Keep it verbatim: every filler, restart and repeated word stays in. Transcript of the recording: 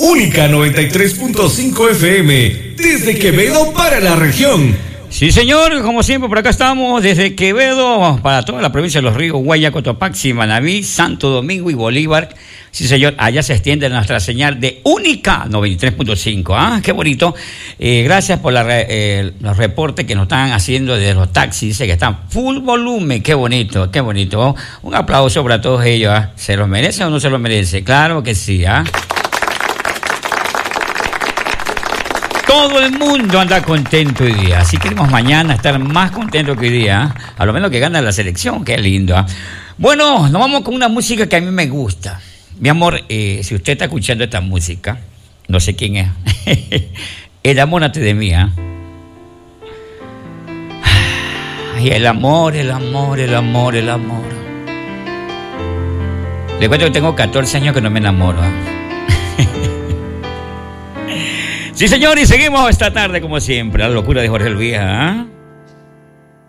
Única noventa y tres punto cinco F M, desde Quevedo para la región. Sí, señor, como siempre, por acá estamos desde Quevedo para toda la provincia de Los Ríos, Guaya, Cotopaxi, Manabí, Santo Domingo y Bolívar. Sí, señor, allá se extiende nuestra señal de Única noventa y tres punto cinco. Ah, qué bonito. Eh, gracias por la re, eh, los reportes que nos están haciendo desde los taxis. Dice que están full volumen. Qué bonito, qué bonito. Un aplauso para todos ellos. ¿Ah? ¿Se los merece o no se los merece? Claro que sí, ¿ah? Todo el mundo anda contento hoy día. Así queremos mañana estar más contentos que hoy día. ¿eh? A lo menos que gana la selección. Qué lindo. ¿eh? Bueno, nos vamos con una música que a mí me gusta. Mi amor, eh, si usted está escuchando esta música, no sé quién es. Enamórate de mí. ¿eh? Ay, el amor, el amor, el amor, el amor. Le cuento que tengo catorce años que no me enamoro. ¿eh? Sí, señor, y seguimos esta tarde como siempre. La locura de Jorge Luis, ¿eh?